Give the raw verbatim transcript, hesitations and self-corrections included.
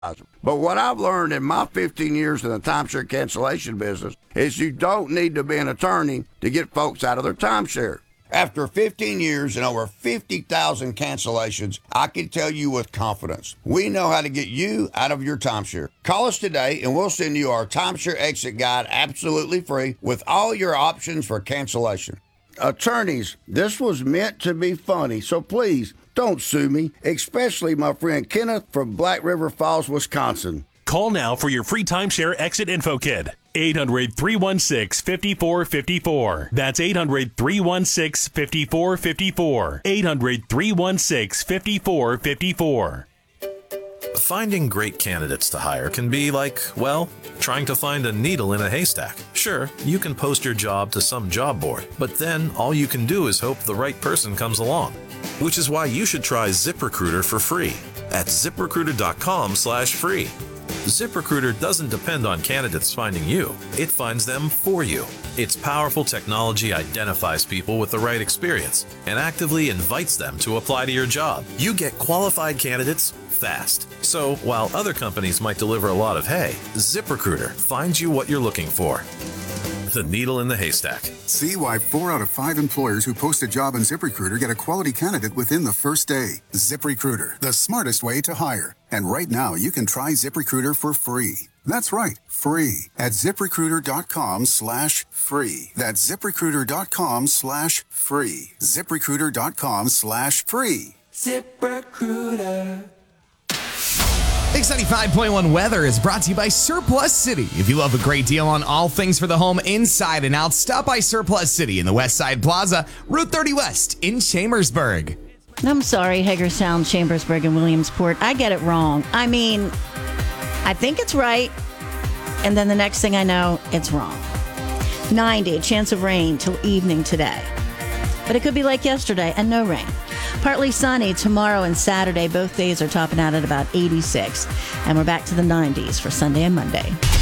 But what I've learned in my fifteen years in the timeshare cancellation business is you don't need to be an attorney to get folks out of their timeshare. After fifteen years and over fifty thousand cancellations, I can tell you with confidence, we know how to get you out of your timeshare. Call us today and we'll send you our timeshare exit guide absolutely free with all your options for cancellation. Attorneys, this was meant to be funny, so please don't sue me, especially my friend Kenneth from Black River Falls, Wisconsin. Call now for your free timeshare exit info kit. eight hundred, three one six, five four five four. That's eight hundred, three one six, five four five four. eight hundred, three one six, five four five four. Finding great candidates to hire can be like, well, trying to find a needle in a haystack. Sure, you can post your job to some job board, but then all you can do is hope the right person comes along. Which is why you should try ZipRecruiter for free at ZipRecruiter.com slash free. ZipRecruiter doesn't depend on candidates finding you. It finds them for you. Its powerful technology identifies people with the right experience and actively invites them to apply to your job. You get qualified candidates fast. So while other companies might deliver a lot of hay, ZipRecruiter finds you what you're looking for. The needle in the haystack. See why four out of five employers who post a job on ZipRecruiter get a quality candidate within the first day. ZipRecruiter, the smartest way to hire. And right now, you can try ZipRecruiter for free. That's right, free at ZipRecruiter.com slash free. That's ZipRecruiter.com slash free. ZipRecruiter.com slash free. ZipRecruiter. X ninety-five point one weather is brought to you by Surplus City. If you love a great deal on all things for the home inside and out, stop by Surplus City in the West Side Plaza, Route thirty West in Chambersburg. I'm sorry, Hagerstown, Chambersburg, and Williamsport. I get it wrong. I mean, I think it's right, and then the next thing I know, it's wrong. ninety, a chance of rain till evening today. But it could be like yesterday and no rain. Partly sunny tomorrow and Saturday. Both days are topping out at about eighty-six. And we're back to the nineties for Sunday and Monday.